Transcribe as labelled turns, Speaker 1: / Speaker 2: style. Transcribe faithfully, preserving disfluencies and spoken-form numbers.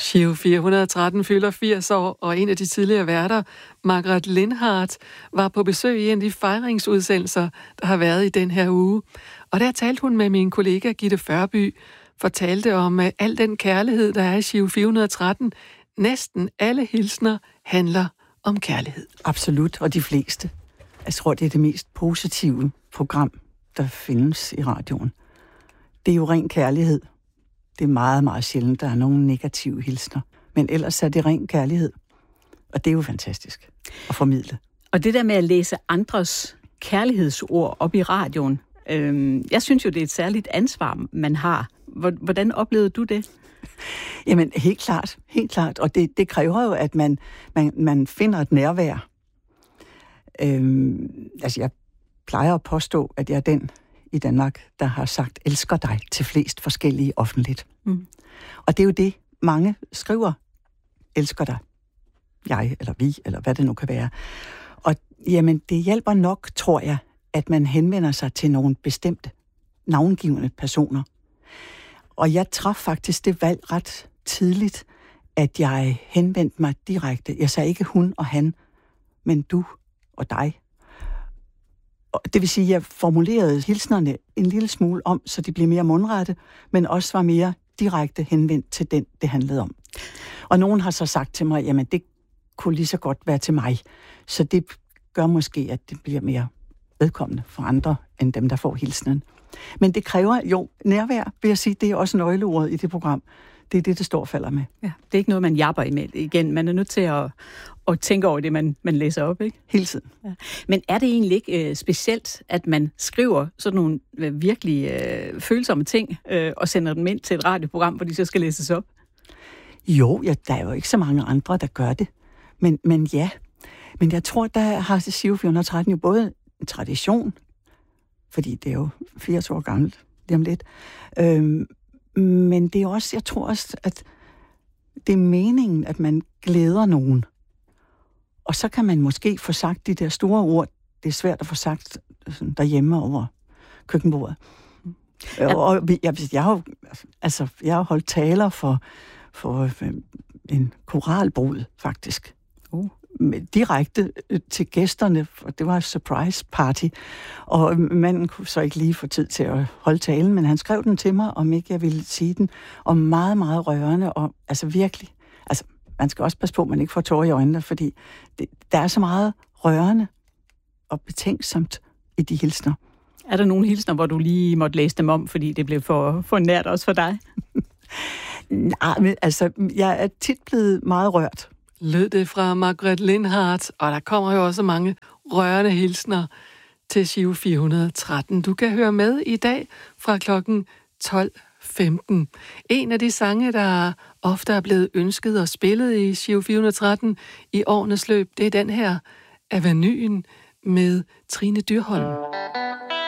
Speaker 1: Giro fire hundrede og tretten fylder firs år, og en af de tidligere værter, Margaret Lindhardt, var på besøg i en af de fejringsudsendelser, der har været i den her uge. Og der talte hun med min kollega Gitte Førby, fortalte om uh, al den kærlighed, der er i Giro fire hundrede og tretten. Næsten alle hilsner handler om kærlighed.
Speaker 2: Absolut, og de fleste. Jeg tror, det er det mest positive program, der findes i radioen. Det er jo ren kærlighed. Det er meget, meget sjældent, der er nogle negative hilsner. Men ellers er det ren kærlighed. Og det er jo fantastisk at formidle.
Speaker 3: Og det der med at læse andres kærlighedsord op i radioen, øh, jeg synes jo, det er et særligt ansvar, man har. Hvordan oplevede du det?
Speaker 2: Jamen, helt klart. Helt klart. Og det, det kræver jo, at man, man, man finder et nærvær. Øhm, altså, jeg plejer at påstå, at jeg er den i Danmark, der har sagt, elsker dig til flest forskellige offentligt. Mm. Og det er jo det, mange skriver, elsker dig. Jeg, eller vi, eller hvad det nu kan være. Og jamen, det hjælper nok, tror jeg, at man henvender sig til nogle bestemte, navngivende personer. Og jeg traf faktisk det valg ret tidligt, at jeg henvendte mig direkte. Jeg sagde ikke hun og han, men du og dig. Og det vil sige, at jeg formulerede hilsnerne en lille smule om, så de blev mere mundrette, men også var mere direkte henvendt til den, det handlede om. Og nogen har så sagt til mig, jamen det kunne lige så godt være til mig. Så det gør måske, at det bliver mere vedkommende for andre, end dem, der får hilsenen. Men det kræver jo nærvær, vil jeg sige, det er også nøgleordet i det program. Det er det, det står og falder med.
Speaker 3: Ja, det er ikke noget, man japper imellem igen. Man er nødt til at, at tænke over det, man, man læser op, ikke?
Speaker 2: Hele tiden.
Speaker 3: Ja. Men er det egentlig ikke øh, specielt, at man skriver sådan nogle øh, virkelig øh, følsomme ting, øh, og sender dem ind til et radioprogram, hvor de så skal læses op?
Speaker 2: Jo, ja, der er jo ikke så mange andre, der gør det. Men, men ja, men jeg tror, der har Giro fire hundrede og tretten jo både en tradition, fordi det er jo firs år gammelt, lige om lidt. Øhm, men det er også, jeg tror også, at det er meningen, at man glæder nogen. Og så kan man måske få sagt de der store ord. Det er svært at få sagt sådan, derhjemme over køkkenbordet. Ja. Og jeg, jeg, har, altså, jeg har holdt taler for, for en koralbrud, faktisk. Uh. Direkte til gæsterne, for det var et surprise party, og manden kunne så ikke lige få tid til at holde talen, men han skrev den til mig, om ikke jeg ville sige den, og meget, meget rørende, og altså virkelig, altså man skal også passe på, at man ikke får tårer i øjnene, fordi det, der er så meget rørende og betænksomt i de hilsner.
Speaker 3: Er der nogle hilsner, hvor du lige måtte læse dem om, fordi det blev for, for nært også for dig?
Speaker 2: Nej, men altså, jeg er tit blevet meget rørt.
Speaker 1: Lød det fra Margaret Lindhardt, og der kommer jo også mange rørende hilsner til Giro fire hundrede og tretten. Du kan høre med i dag fra klokken tolv femten. En af de sange, der ofte er blevet ønsket og spillet i Giro fire hundrede og tretten i årenes løb, det er den her Avenyen med Trine Dyrholm.